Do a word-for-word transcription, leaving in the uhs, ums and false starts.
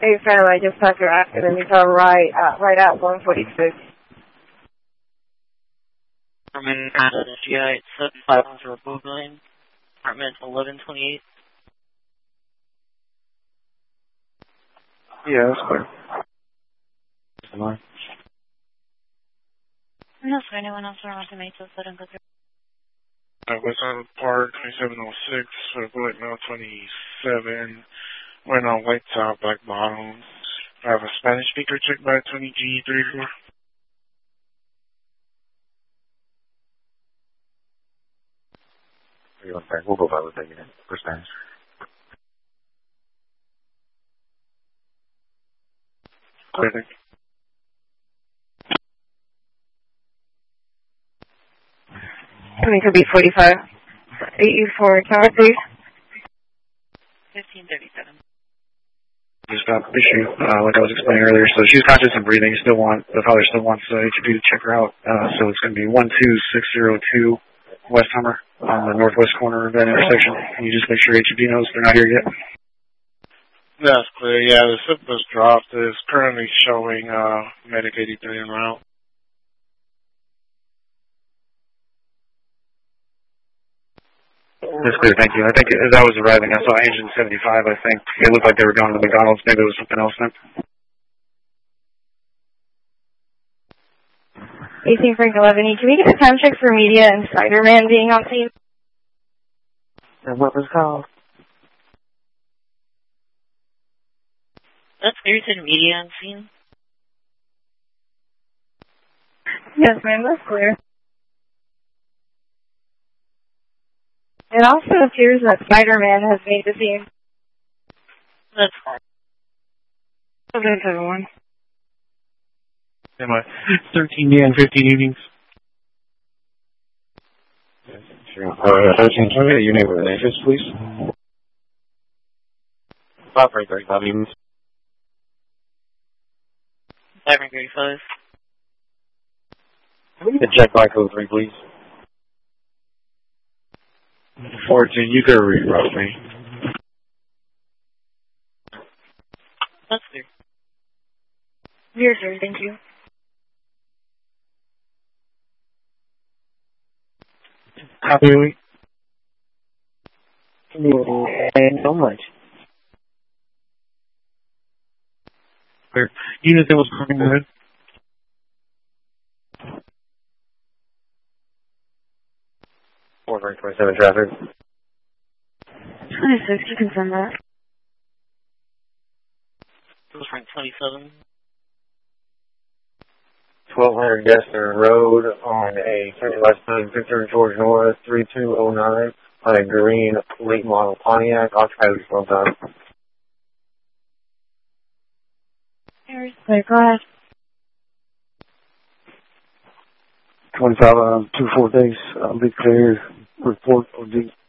Hey, fellow, I just passed your accident. You fell right, uh, right at one forty-six. Department G I seven five zero nine, Department eleven twenty-eight. Yeah, that's clear. No, sir. Anyone else around to make this and go through? Uh, West Island Park, twenty-seven oh six, for bullet mail twenty-seven. Went on white top, black bottoms. I have a Spanish speaker checked by twenty G thirty-four. You want that? We'll go by with that unit for Spanish. Clear, thank you. Coming to B forty-five. eight U four, tower, please. fifteen thirty-seven. Just stop issue, uh, like I was explaining earlier. So she's conscious and breathing. Still want the father still wants uh, H B to check her out. Uh, so it's going to be one two six zero two West Hummer on the northwest corner of that intersection. Can you just make sure H B knows they're not here yet? That's clear. Yeah, the SIP was dropped. It's currently showing uh, Medic eighty-three en route. That's clear, thank you. I think as I was arriving, I saw engine seventy-five, I think. It looked like they were going to McDonald's. Maybe it was something else then. eighteen Frank eleven E. Can we get a time check for media and Spider-Man being on scene? And what was called? That's clear to the media on scene. Yes, ma'am, that's clear. It also appears that Spider-Man has made the scene. That's fine. seven seven one. Am I thirteen yeah and fifteen evenings? Sure. Uh, thirteen, can we get your name and address, please? Five right there, five evenings. five thirty-five. Can we get the check by code three, please? fourteen, you could reroute me. That's clear. Here, sir, thank you. Copy, Lee. Thank you so much. Clear. Unit that was coming ahead. four twenty-seven traffic. twenty-six, you confirm that. It was rank twenty-seven. twelve hundred Gessner Road on a last name Victor George North three two oh nine on a green late model Pontiac. Occupied this one time. Here's the go ahead. twenty-five, um, two, four days. I'll be clear. Report O D.